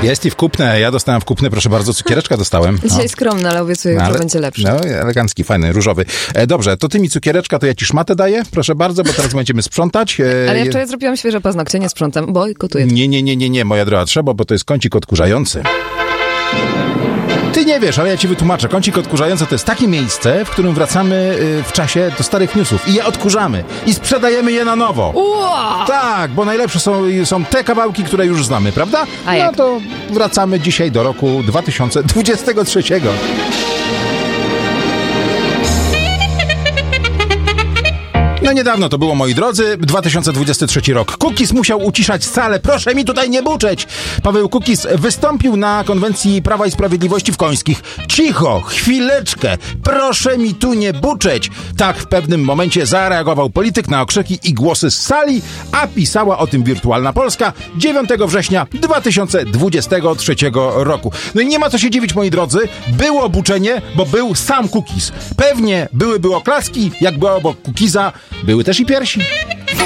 Jest i w kupne. Ja dostałem w kupne, proszę bardzo, cukiereczka dostałem. Dzisiaj skromny, ale obiecuję, że będzie lepszy. No, elegancki, fajny, różowy. Dobrze, to ty mi cukiereczka, to ja ci szmatę daję, proszę bardzo, bo teraz będziemy sprzątać. Ale ja wczoraj zrobiłam świeże paznokcie, nie sprzątam, bojkotuję. Nie, moja droga, trzeba, bo to jest kącik odkurzający. Ty nie wiesz, ale ja ci wytłumaczę. Kącik odkurzający to jest takie miejsce, w którym wracamy w czasie do starych newsów i je odkurzamy i sprzedajemy je na nowo. Wow. Tak, bo najlepsze są te kawałki, które już znamy, prawda? A jak? No to wracamy dzisiaj do roku 2023. No niedawno to było, moi drodzy, 2023 rok. Kukiz musiał uciszać salę. Proszę mi tutaj nie buczeć! Paweł Kukiz wystąpił na konwencji Prawa i Sprawiedliwości w Końskich. Cicho, chwileczkę, proszę mi tu nie buczeć! Tak w pewnym momencie zareagował polityk na okrzyki i głosy z sali, a pisała o tym Wirtualna Polska 9 września 2023 roku. No i nie ma co się dziwić, moi drodzy, było buczenie, bo był sam Kukiz. Pewnie byłyby oklaski, jak była obok Kukiza, były też i piersi.